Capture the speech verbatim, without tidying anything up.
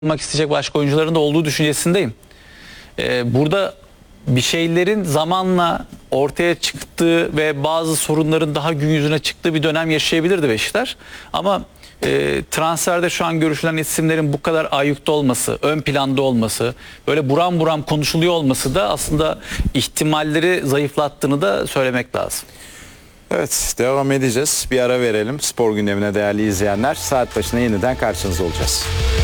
olmak isteyecek başka oyuncuların da olduğu düşüncesindeyim. Ee, burada bir şeylerin zamanla ortaya çıktığı ve bazı sorunların daha gün yüzüne çıktığı bir dönem yaşayabilirdi Beşiktaş. Ama e, transferde şu an görüşülen isimlerin bu kadar ayyukta olması, ön planda olması, böyle buram buram konuşuluyor olması da aslında ihtimalleri zayıflattığını da söylemek lazım. Evet, devam edeceğiz. Bir ara verelim spor gündemine değerli izleyenler. Saat başına yeniden karşınızda olacağız.